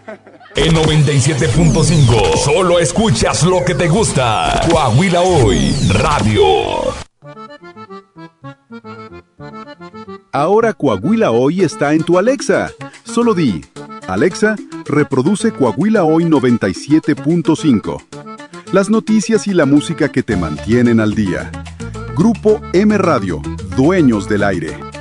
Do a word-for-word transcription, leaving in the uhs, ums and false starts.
En noventa y siete punto cinco, solo escuchas lo que te gusta. Coahuila Hoy Radio. Ahora Coahuila Hoy está en tu Alexa. Solo di, Alexa, reproduce Coahuila Hoy noventa y siete punto cinco. Las noticias y la música que te mantienen al día. Grupo M Radio, dueños del aire.